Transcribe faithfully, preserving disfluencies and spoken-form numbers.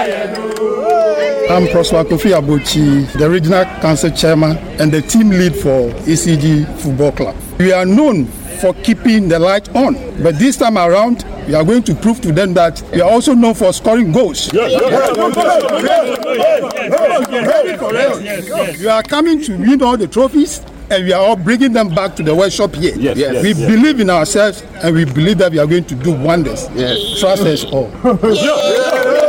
I'm Prosper Kofi Abochi, the Regional Council Chairman and the team lead for E C G Football Club. We are known for keeping the light on, but this time around, we are going to prove to them that we are also known for scoring goals. Yes, yes, yes. We are coming to win all the trophies, and we are all bringing them back to the workshop here. Yes, yes, we yes. believe in ourselves, and we believe that we are going to do wonders. Yes. Trust us all.